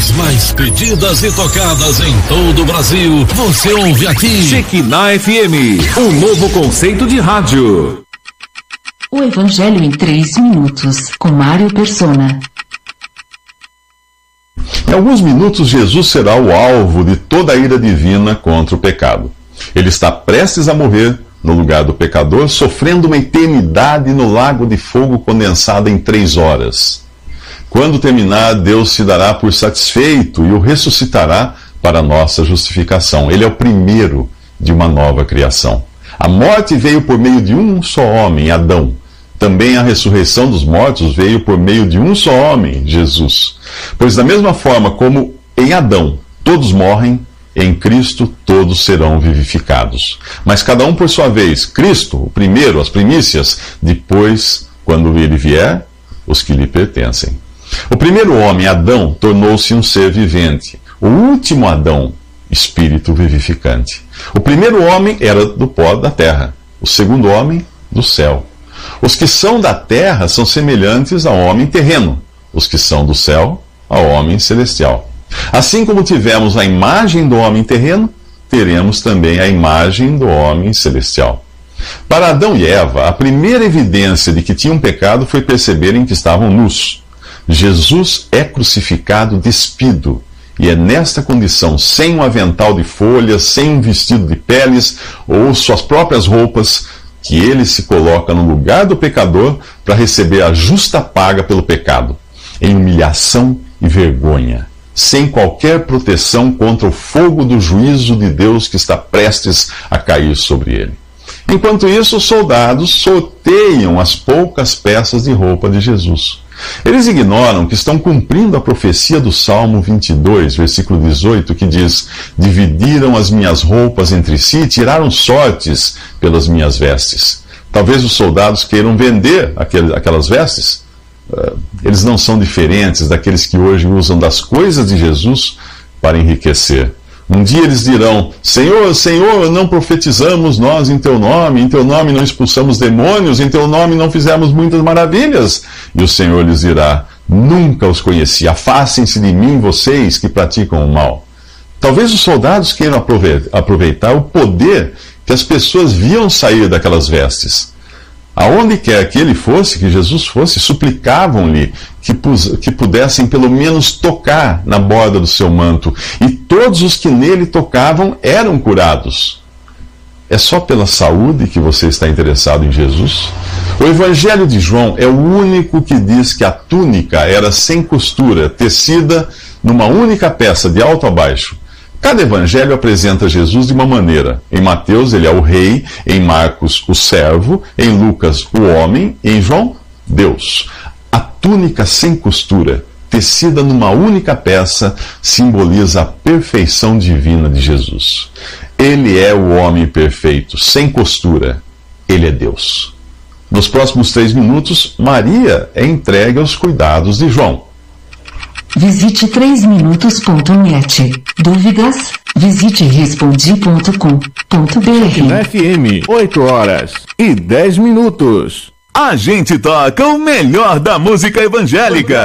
As mais pedidas e tocadas em todo o Brasil, você ouve aqui. Shekinah FM, um novo conceito de rádio. O Evangelho em 3 minutos, com Mário Persona. Em alguns minutos, Jesus será o alvo de toda a ira divina contra o pecado. Ele está prestes a morrer no lugar do pecador, sofrendo uma eternidade no lago de fogo condensado em 3 horas. Quando terminar, Deus se dará por satisfeito e o ressuscitará para a nossa justificação. Ele é o primeiro de uma nova criação. A morte veio por meio de um só homem, Adão. Também a ressurreição dos mortos veio por meio de um só homem, Jesus. Pois da mesma forma como em Adão todos morrem, em Cristo todos serão vivificados. Mas cada um por sua vez. Cristo, o primeiro, as primícias, depois, quando ele vier, os que lhe pertencem. O primeiro homem, Adão, tornou-se um ser vivente. O último Adão, espírito vivificante. O primeiro homem era do pó da terra. O segundo homem, do céu. Os que são da terra são semelhantes ao homem terreno. Os que são do céu, ao homem celestial. Assim como tivemos a imagem do homem terreno, teremos também a imagem do homem celestial. Para Adão e Eva, a primeira evidência de que tinham pecado foi perceberem que estavam nus. Jesus é crucificado despido, e é nesta condição, sem um avental de folhas, sem um vestido de peles ou suas próprias roupas, que ele se coloca no lugar do pecador para receber a justa paga pelo pecado, em humilhação e vergonha, sem qualquer proteção contra o fogo do juízo de Deus que está prestes a cair sobre ele. Enquanto isso, os soldados sorteiam as poucas peças de roupa de Jesus. Eles ignoram que estão cumprindo a profecia do Salmo 22, versículo 18, que diz: dividiram as minhas roupas entre si e tiraram sortes pelas minhas vestes. Talvez os soldados queiram vender aquelas vestes. Eles não são diferentes daqueles que hoje usam das coisas de Jesus para enriquecer. Um dia eles dirão: Senhor, Senhor, não profetizamos nós em teu nome não expulsamos demônios, em teu nome não fizemos muitas maravilhas. E o Senhor lhes dirá: nunca os conheci, afastem-se de mim, vocês que praticam o mal. Talvez os soldados queiram aproveitar o poder que as pessoas viam sair daquelas vestes. Aonde quer que ele fosse, que Jesus fosse, suplicavam-lhe que pudessem pelo menos tocar na borda do seu manto. E todos os que nele tocavam eram curados. É só pela saúde que você está interessado em Jesus? O Evangelho de João é o único que diz que a túnica era sem costura, tecida numa única peça, de alto a baixo. Cada evangelho apresenta Jesus de uma maneira. Em Mateus, ele é o rei, em Marcos, o servo, em Lucas, o homem, e em João, Deus. A túnica sem costura, tecida numa única peça, simboliza a perfeição divina de Jesus. Ele é o homem perfeito, sem costura. Ele é Deus. Nos próximos 3 minutos, Maria é entregue aos cuidados de João. Visite 3minutos.net. Dúvidas? Visite respondi.com.br. Shekinah FM, 8h10. A gente toca o melhor da música evangélica.